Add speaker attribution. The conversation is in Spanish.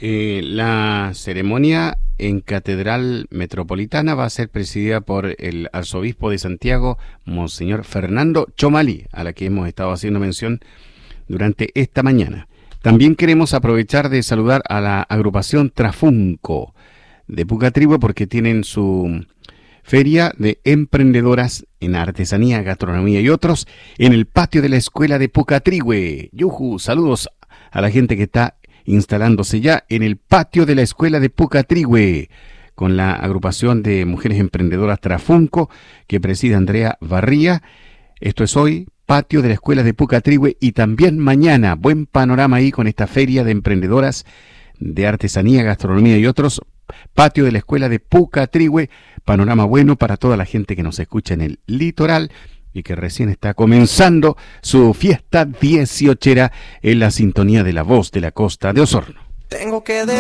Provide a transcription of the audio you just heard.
Speaker 1: La ceremonia en Catedral Metropolitana va a ser presidida por el arzobispo de Santiago, Monseñor Fernando Chomalí, a la que hemos estado haciendo mención durante esta mañana. También queremos aprovechar de saludar a la agrupación Trafunco de Pucatrihue porque tienen su feria de emprendedoras en artesanía, gastronomía y otros en el patio de la escuela de Pucatrihue. Yujú, saludos a la gente que está instalándose ya en el patio de la escuela de Pucatrihue con la agrupación de mujeres emprendedoras Trafunco que preside Andrea Barría. Esto es hoy, patio de la escuela de Pucatrihue, y también mañana, buen panorama ahí con esta feria de emprendedoras de artesanía, gastronomía y otros, patio de la escuela de Pucatrihue, panorama bueno para toda la gente que nos escucha en el litoral y que recién está comenzando su fiesta 18era en la sintonía de La Voz de la Costa de Osorno.
Speaker 2: Tengo que